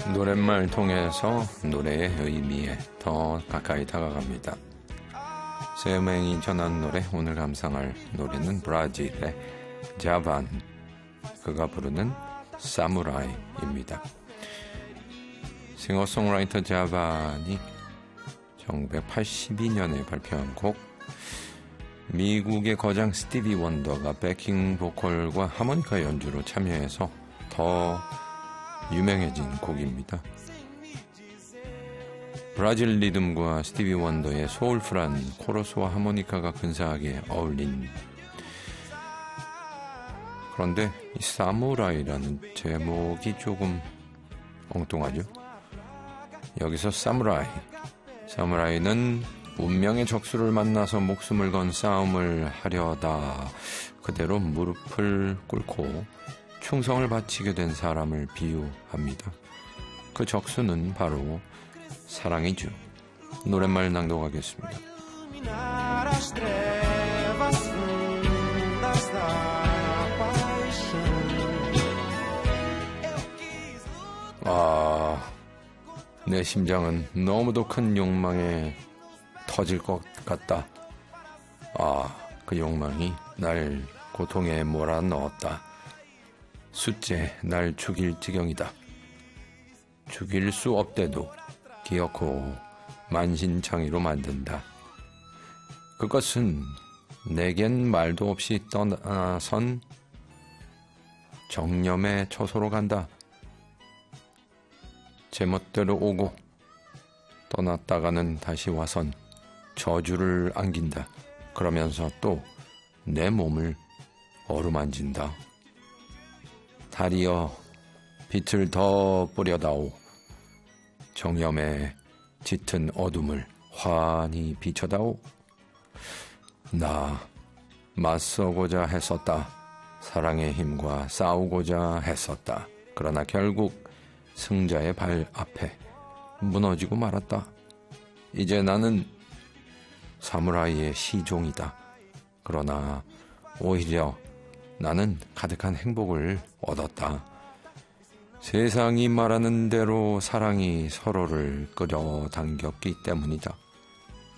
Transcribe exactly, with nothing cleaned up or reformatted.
노랫말 통해서 노래의 의미에 더 가까이 다가갑니다. 세명이 전한 노래, 오늘 감상할 노래는 브라질의 자반, 그가 부르는 사무라이입니다. 싱어송라이터 자반이 천구백팔십이 년에 발표한 곡, 미국의 거장 스티비 원더가 백킹 보컬과 하모니카 연주로 참여해서 더 유명해진 곡입니다. 브라질 리듬과 스티비 원더의 소울풀한 코러스와 하모니카가 근사하게 어울린, 그런데 이 사무라이라는 제목이 조금 엉뚱하죠. 여기서 사무라이, 사무라이는 운명의 적수를 만나서 목숨을 건 싸움을 하려다 그대로 무릎을 꿇고 충성을 바치게 된 사람을 비유합니다. 그 적수는 바로 사랑이죠. 노랫말 낭독하겠습니다. 아, 내 심장은 너무도 큰 욕망에 터질 것 같다. 아, 그 욕망이 날 고통에 몰아넣었다. 숫째 날 죽일 지경이다. 죽일 수 없대도 기어코 만신창이로 만든다. 그것은 내겐 말도 없이 떠나선 정념의 처소로 간다. 제멋대로 오고 떠났다가는 다시 와선 저주를 안긴다. 그러면서 또 내 몸을 어루만진다. 달이여 빛을 더 뿌려다오. 정념의 짙은 어둠을 환히 비춰다오. 나 맞서고자 했었다. 사랑의 힘과 싸우고자 했었다. 그러나 결국 승자의 발 앞에 무너지고 말았다. 이제 나는 사무라이의 시종이다. 그러나 오히려 나는 가득한 행복을 얻었다. 세상이 말하는 대로 사랑이 서로를 끌어당겼기 때문이다.